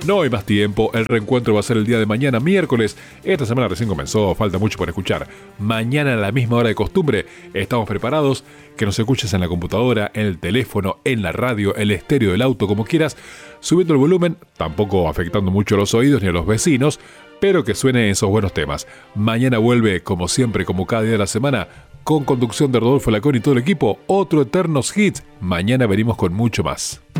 No hay más tiempo, el reencuentro va a ser el día de mañana, miércoles. Esta semana recién comenzó, falta mucho por escuchar. Mañana a la misma hora de costumbre, estamos preparados. Que nos escuches en la computadora, en el teléfono, en la radio, el estéreo del auto, como quieras, subiendo el volumen, tampoco afectando mucho a los oídos ni a los vecinos, pero que suene esos buenos temas. Mañana vuelve, como siempre, como cada día de la semana, con conducción de Rodolfo Lacón y todo el equipo, otro Eternos Hits. Mañana venimos con mucho más.